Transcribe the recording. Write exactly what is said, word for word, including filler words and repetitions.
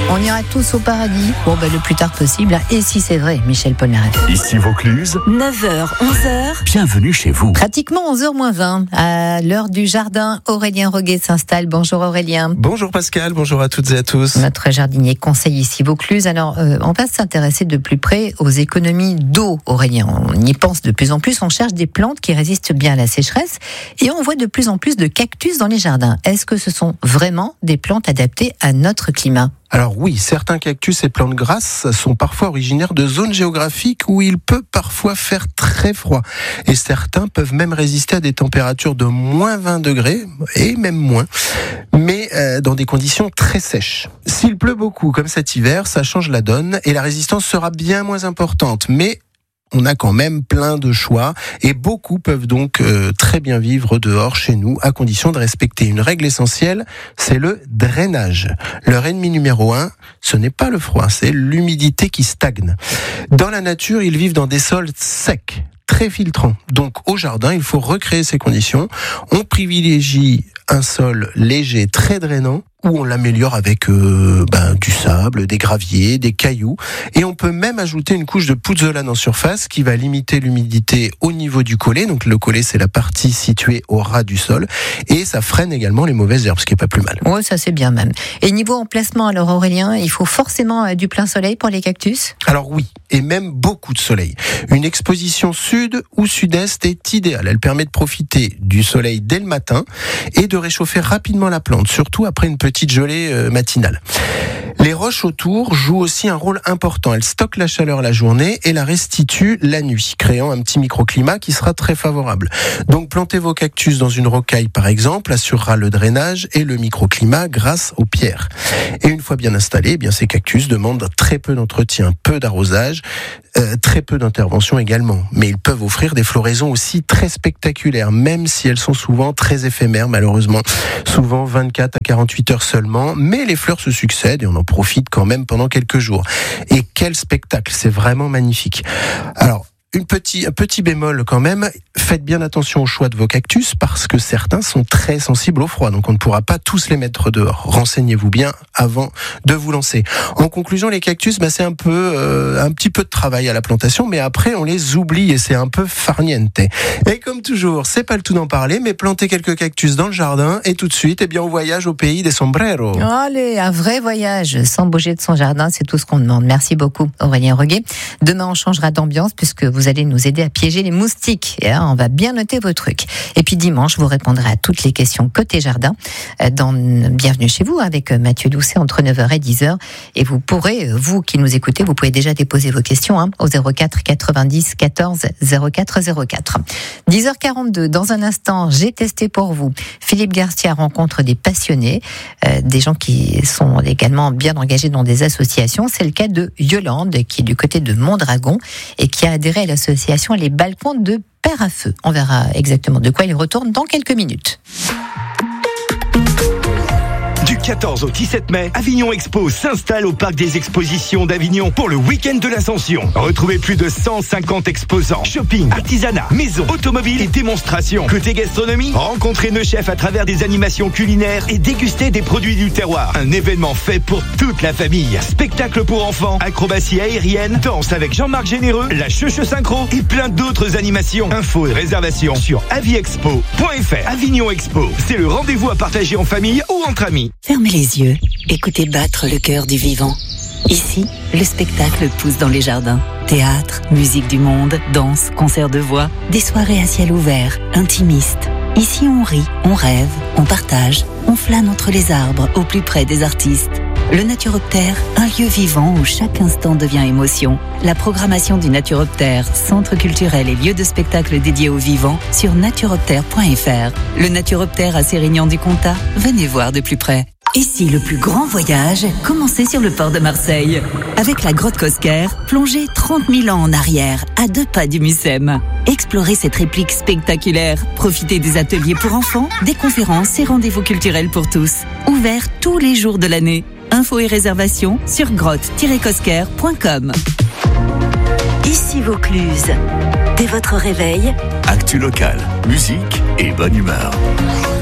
On ira tous au paradis. Bon, ben, le plus tard possible. Et si c'est vrai, Michel Polnareff. Ici Vaucluse. neuf heures, onze heures. Bienvenue chez vous. Pratiquement onze heures moins vingt. À l'heure du jardin, Aurélien Roguet s'installe. Bonjour Aurélien. Bonjour Pascal, bonjour à toutes et à tous. Notre jardinier conseil ici Vaucluse. Alors, euh, on va s'intéresser de plus près aux économies d'eau, Aurélien. On y pense de plus en plus. On cherche des plantes qui résistent bien à la sécheresse. Et on voit de plus en plus de cactus dans les jardins. Est-ce que ce sont vraiment des plantes adaptées à notre climat ? Alors oui, certains cactus et plantes grasses sont parfois originaires de zones géographiques où il peut parfois faire très froid. Et certains peuvent même résister à des températures de moins vingt degrés, et même moins, mais euh, dans des conditions très sèches. S'il pleut beaucoup, comme cet hiver, ça change la donne et la résistance sera bien moins importante. Mais on a quand même plein de choix et beaucoup peuvent donc euh, très bien vivre dehors chez nous à condition de respecter une règle essentielle, c'est le drainage. Leur ennemi numéro un, ce n'est pas le froid, c'est l'humidité qui stagne. Dans la nature, ils vivent dans des sols secs, très filtrants. Donc au jardin, il faut recréer ces conditions. On privilégie un sol léger, très drainant, où on l'améliore avec euh, ben, du sable, des graviers, des cailloux. Et on peut même ajouter une couche de pouzzolane en surface qui va limiter l'humidité au niveau du collet. Donc le collet, c'est la partie située au ras du sol. Et ça freine également les mauvaises herbes, ce qui est pas plus mal. Oui, ça c'est bien même. Et niveau emplacement, alors Aurélien, il faut forcément euh, du plein soleil pour les cactus ? Alors oui, et même beaucoup de soleil. Une exposition sud ou sud-est est idéale. Elle permet de profiter du soleil dès le matin et de réchauffer rapidement la plante, surtout après une petite gelée euh, matinale. Les roches autour jouent aussi un rôle important. Elles stockent la chaleur la journée et la restituent la nuit, créant un petit microclimat qui sera très favorable. Donc plantez vos cactus dans une rocaille par exemple, assurera le drainage et le microclimat grâce aux pierres. Et une fois bien installés, eh bien ces cactus demandent très peu d'entretien, peu d'arrosage, euh, très peu d'intervention également. Mais ils peuvent offrir des floraisons aussi très spectaculaires, même si elles sont souvent très éphémères malheureusement. Souvent vingt-quatre à quarante-huit heures seulement, mais les fleurs se succèdent et on en profite quand même pendant quelques jours. Et quel spectacle, c'est vraiment magnifique. Alors, Une petit, un petit bémol quand même, faites bien attention au choix de vos cactus parce que certains sont très sensibles au froid, donc on ne pourra pas tous les mettre dehors. Renseignez-vous bien avant de vous lancer. En conclusion, les cactus, bah, c'est un peu, euh, un petit peu de travail à la plantation, mais après on les oublie et c'est un peu farniente. Et comme toujours, c'est pas le tout d'en parler, mais plantez quelques cactus dans le jardin et tout de suite, eh bien, on voyage au pays des sombreros. Allez, un vrai voyage sans bouger de son jardin, c'est tout ce qu'on demande. Merci beaucoup Aurélien Roguet. Demain, on changera d'ambiance puisque vous Vous allez nous aider à piéger les moustiques. Et là, on va bien noter vos trucs. Et puis dimanche, vous répondrez à toutes les questions côté jardin dans Bienvenue chez vous avec Mathieu Doucet entre neuf heures et dix heures. Et vous pourrez, vous qui nous écoutez, vous pouvez déjà déposer vos questions hein, au zéro quatre quatre-vingt-dix quatorze zéro quatre zéro quatre. dix heures quarante-deux, dans un instant, j'ai testé pour vous. Philippe Garcia rencontre des passionnés, euh, des gens qui sont également bien engagés dans des associations. C'est le cas de Yolande, qui est du côté de Mondragon et qui a adhéré à l'association Les Balcons de Père à Feu. On verra exactement de quoi il retourne dans quelques minutes. Du quatorze au dix-sept mai, Avignon Expo s'installe au Parc des Expositions d'Avignon pour le week-end de l'Ascension. Retrouvez plus de cent cinquante exposants. Shopping, artisanat, maison, automobile et démonstrations. Côté gastronomie, rencontrez nos chefs à travers des animations culinaires et dégustez des produits du terroir. Un événement fait pour toute la famille. Spectacle pour enfants, acrobatie aérienne, danse avec Jean-Marc Généreux, la Cheuche Synchro et plein d'autres animations. Infos et réservations sur aviexpo point f r. Avignon Expo, c'est le rendez-vous à partager en famille ou entre amis. Fermez les yeux, écoutez battre le cœur du vivant. Ici, le spectacle pousse dans les jardins. Théâtre, musique du monde, danse, concert de voix, des soirées à ciel ouvert, intimistes. Ici, on rit, on rêve, on partage, on flâne entre les arbres, au plus près des artistes. Le Naturoptère, un lieu vivant où chaque instant devient émotion. La programmation du Naturoptère, centre culturel et lieu de spectacle dédié aux vivants, sur naturoptère point f r. Le Naturoptère à Sérignan-du-Comtat, venez voir de plus près. Et si le plus grand voyage commençait sur le port de Marseille? Avec la grotte Cosquer, plongez trente mille ans en arrière, à deux pas du Mucem. Explorez cette réplique spectaculaire, profitez des ateliers pour enfants, des conférences et rendez-vous culturels pour tous. Ouvert tous les jours de l'année. Infos et réservations sur grotte tiret cosquer point com. Ici Vaucluse. Dès votre réveil, Actu local, musique et bonne humeur.